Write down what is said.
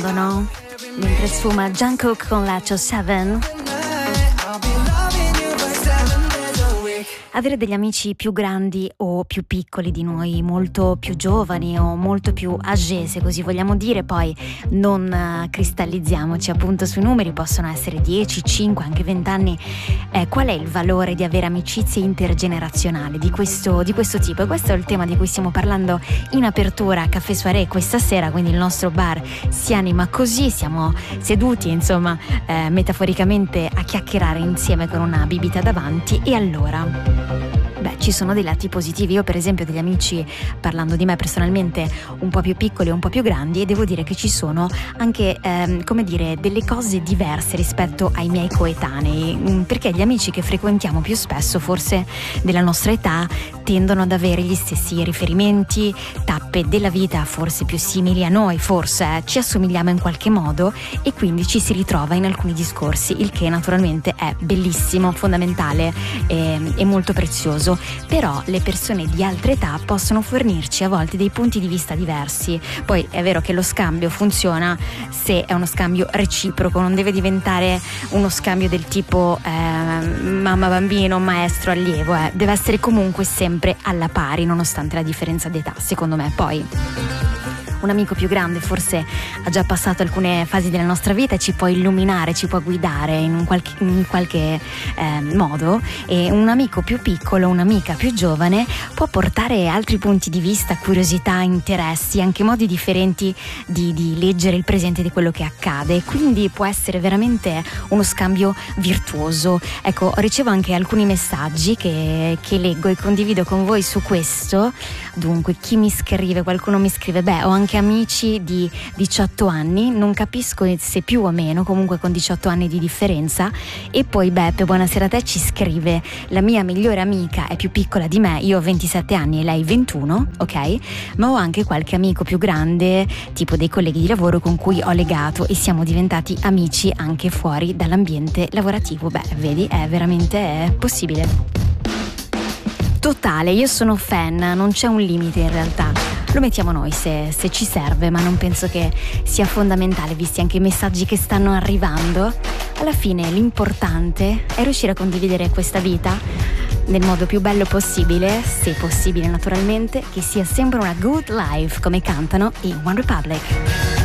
mondo, no? Mentre sfuma Jungkook con Lacho 7. Avere degli amici più grandi o più piccoli di noi, molto più giovani o molto più âgés, se così vogliamo dire, poi non cristallizziamoci appunto sui numeri, possono essere 10, 5, anche 20 anni. Qual è il valore di avere amicizie intergenerazionali di questo tipo? E questo è il tema di cui stiamo parlando in apertura a Caffè Soirée questa sera, quindi il nostro bar si anima così, siamo seduti insomma metaforicamente a chiacchierare insieme con una bibita davanti. E allora, ci sono dei lati positivi. Io per esempio ho degli amici, parlando di me personalmente, un po' più piccoli e un po' più grandi, e devo dire che ci sono anche delle cose diverse rispetto ai miei coetanei, perché gli amici che frequentiamo più spesso, forse della nostra età, tendono ad avere gli stessi riferimenti, tappe della vita forse più simili a noi, forse ci assomigliamo in qualche modo e quindi ci si ritrova in alcuni discorsi, il che naturalmente è bellissimo, fondamentale e molto prezioso. Però le persone di altre età possono fornirci a volte dei punti di vista diversi. Poi è vero che lo scambio funziona se è uno scambio reciproco, non deve diventare uno scambio del tipo mamma bambino, maestro allievo, deve essere comunque sempre alla pari nonostante la differenza d'età, secondo me. Poi un amico più grande forse ha già passato alcune fasi della nostra vita e ci può illuminare, ci può guidare in qualche modo, e un amico più piccolo, un'amica più giovane può portare altri punti di vista, curiosità, interessi, anche modi differenti di leggere il presente di quello che accade, quindi può essere veramente uno scambio virtuoso. Ecco, ricevo anche alcuni messaggi che leggo e condivido con voi su questo. Dunque, chi mi scrive? Qualcuno mi scrive: ho anche amici di 18 anni, non capisco se più o meno, comunque con 18 anni di differenza. E poi Beppe, buonasera a te, ci scrive: la mia migliore amica è più piccola di me, io ho 27 anni e lei 21, ok? Ma ho anche qualche amico più grande, tipo dei colleghi di lavoro con cui ho legato e siamo diventati amici anche fuori dall'ambiente lavorativo. Vedi, è veramente possibile. Totale, io sono fan, non c'è un limite in realtà. Lo mettiamo noi se ci serve, ma non penso che sia fondamentale, visti anche i messaggi che stanno arrivando. Alla fine l'importante è riuscire a condividere questa vita nel modo più bello possibile, se possibile naturalmente, che sia sempre una good life, come cantano i One Republic.